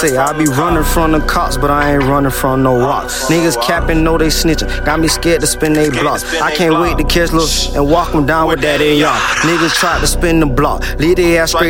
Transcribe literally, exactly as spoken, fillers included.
say, I be running from the cops, but I ain't running from no rocks. Niggas capping, know they snitching, got me scared to spin they blocks. I can't wait to catch look and walk them down with that A R. Niggas try to spin the block, leave their ass straight